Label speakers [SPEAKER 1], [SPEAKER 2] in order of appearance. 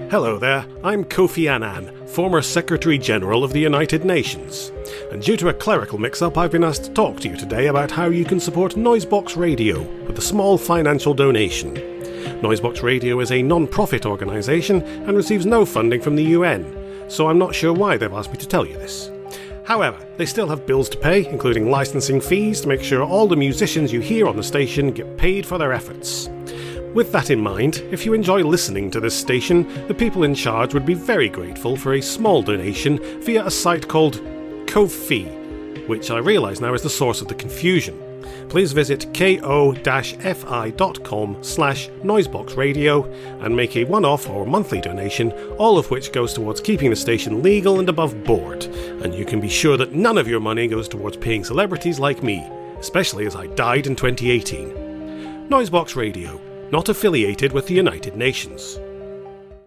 [SPEAKER 1] Hello there, I'm Kofi Annan, former Secretary-General of the United Nations. And due to a clerical mix-up, I've been asked to talk to you today about how you can support Noisebox Radio with a small financial donation. Noisebox Radio is a non-profit organisation and receives no funding from the UN, so I'm not sure why they've asked me to tell you this. However, they still have bills to pay, including licensing fees to make sure all the musicians you hear on the station get paid for their efforts. With that in mind, if you enjoy listening to this station, the people in charge would be very grateful for a small donation via a site called Ko-fi, which I realise now is the source of the confusion. Please visit ko-fi.com/noiseboxradio and make a one-off or monthly donation, all of which goes towards keeping the station legal and above board. And you can be sure that none of your money goes towards paying celebrities like me, especially as I died in 2018. Noisebox Radio, not affiliated with the United Nations.